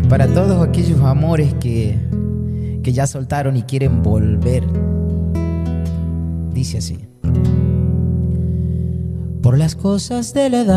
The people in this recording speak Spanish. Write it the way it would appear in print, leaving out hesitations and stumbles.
Para todos aquellos amores que ya soltaron y quieren volver. Dice así: por las cosas de la edad